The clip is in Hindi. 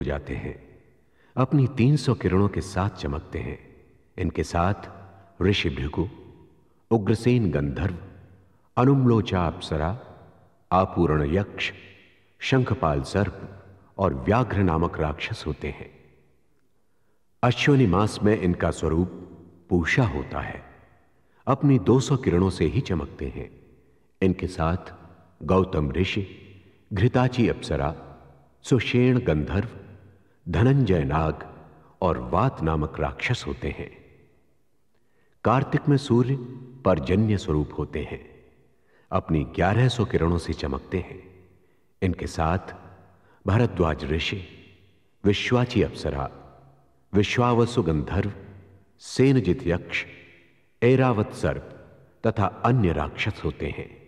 जाते हैं, अपनी 300 किरणों के साथ चमकते हैं। इनके साथ ऋषि भृगु, उग्रसेन गंधर्व, अनुम्लोचा अप्सरा, आपूर्ण यक्ष, शंखपाल सर्प और व्याघ्र नामक राक्षस होते हैं। अश्विनी मास में इनका स्वरूप पूषा होता है, अपनी 200 किरणों से ही चमकते हैं। इनके साथ गौतम ऋषि, घृताची अप्सरा, सुषेण गंधर्व, धनंजय नाग और वात नामक राक्षस होते हैं। कार्तिक में सूर्य पर्जन्य स्वरूप होते हैं, अपनी 1100 किरणों से चमकते हैं। इनके साथ भरद्वाज ऋषि, विश्वाची अप्सरा, विश्वावसु गंधर्व, सेनजित यक्ष, ऐरावत सर्प तथा अन्य राक्षस होते हैं।